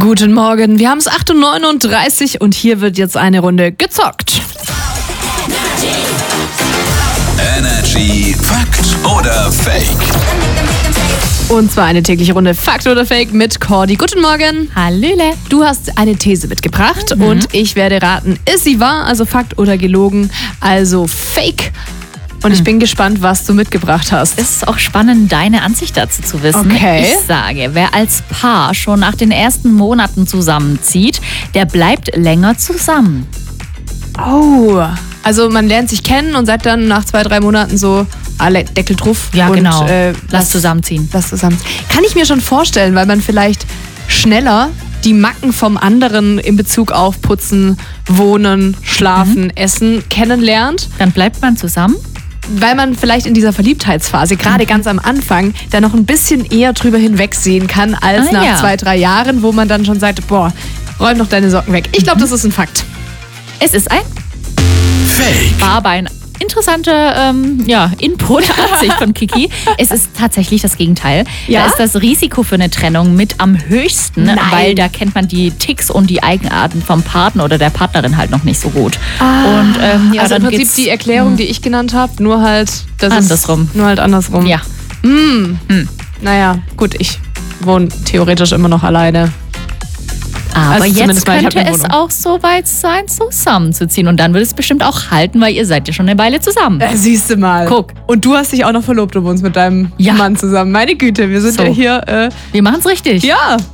Guten Morgen, wir haben es 8:39 Uhr und hier wird jetzt eine Runde gezockt. Energy Fakt oder Fake? Und zwar eine tägliche Runde Fakt oder Fake mit Cordi. Guten Morgen. Hallöle. Du hast eine These mitgebracht und ich werde raten, ist sie wahr, also Fakt oder gelogen, also Fake. Und ich bin gespannt, was du mitgebracht hast. Es ist auch spannend, deine Ansicht dazu zu wissen. Okay. Ich sage, wer als Paar schon nach den ersten Monaten zusammenzieht, der bleibt länger zusammen. Oh, also man lernt sich kennen und sagt dann nach 2-3 Monaten so, Deckel drauf. Ja, und, genau. Lass zusammenziehen. zusammen. Kann ich mir schon vorstellen, weil man vielleicht schneller die Macken vom anderen in Bezug auf Putzen, Wohnen, Schlafen, Essen kennenlernt. Dann bleibt man zusammen. Weil man vielleicht in dieser Verliebtheitsphase, gerade ganz am Anfang, da noch ein bisschen eher drüber hinwegsehen kann, als nach 2-3 Jahren, wo man dann schon sagt, boah, räum doch deine Socken weg. Ich glaube, das ist ein Fakt. Es ist ein Fake. war aber ein interessanter Input, Ansicht von Kiki. Es ist tatsächlich das Gegenteil. Ja? Da ist das Risiko für eine Trennung mit am höchsten, Nein. weil da kennt man die Ticks und die Eigenarten vom Partner oder der Partnerin halt noch nicht so gut. Und, Also im dann Prinzip geht's die Erklärung, die ich genannt habe, nur halt Andersrum. Nur halt andersrum. Ja. Naja, gut, ich wohne theoretisch immer noch alleine. Aber Also jetzt zumindest mal, ich hab könnte eine es Wohnung. auch so weit sein, zusammenzuziehen. Und dann wird es bestimmt auch halten, weil ihr seid ja schon eine Weile zusammen. Siehst du mal. Guck. Und du hast dich auch noch verlobt, du wohnst mit deinem Ja. Mann zusammen. Meine Güte, wir sind So. ja hier. Wir machen es richtig. Ja.